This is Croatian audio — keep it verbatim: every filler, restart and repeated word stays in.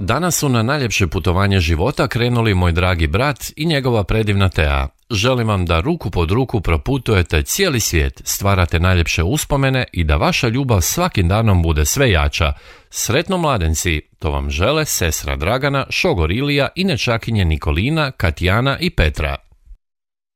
Danas su na najljepše putovanje života krenuli moj dragi brat i njegova predivna Tea. Želim vam da ruku pod ruku proputujete cijeli svijet, stvarate najljepše uspomene i da vaša ljubav svakim danom bude sve jača. Sretno mladenci, to vam žele sestra Dragana, šogor Ilija i nečakinje Nikolina, Katjana i Petra.